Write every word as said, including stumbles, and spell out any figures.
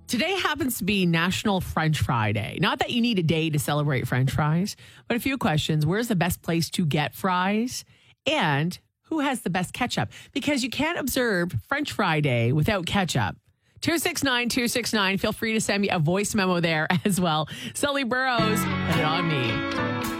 Today happens to be National French Fry Day. Not that you need a day to celebrate French fries, but a few questions. Where's the best place to get fries? And who has the best ketchup? Because you can't observe French Fry Day without ketchup. two six nine, two six nine. Feel free to send me a voice memo there as well. Sully Burrows, put it on me.